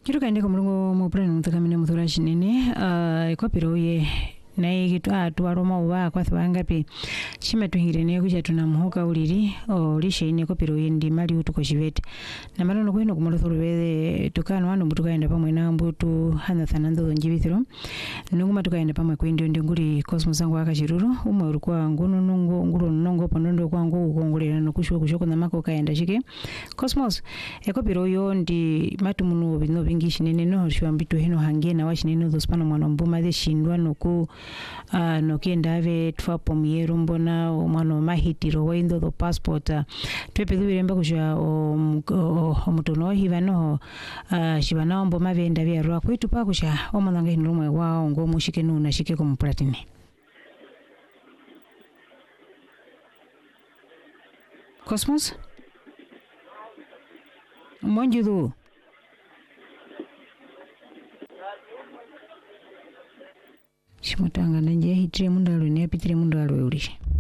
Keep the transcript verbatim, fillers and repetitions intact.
Kiruka ndiko mulungu mu plan mutakamene muthura chinene uh ikopiro ye naye kitwa atwaroma uba kwathwa ngapi chimetuhire ne kuja tuna muhoka uliri o lishe ine kopiro yendi mali utuko chivete na malono kwino kumolothoro bede tukano wano mutukaenda pamwe na mbutu hana thanando njibithiro nunguma tukaenda pamwe kwindi ndi nguri Cosmos zangu akachiruru umwe ulikuwa ngunu nungu nguru nongo ponondo kwangu ukongolera nokushwa kushoko na mako kaenda chike Cosmos ekopiro yo ndi matumuno bino bingishi nene no shwa mbitu heno hange na washinene dospano mwana mbuma de shindwa noku Uh, no kienda ave twapo miero mbona omwana mahitiro waindo do passport uh, twepe dhubiremba kusha omutono hiva noho uh, shibana ombo mavenda vyarwa kwetu pa kusha omwana nge nurumwe wao ngo mushike nuna shike komu platine Cosmos Monjudu Shimutanga nanje hitire mundalo ne apitire mundalo ulishe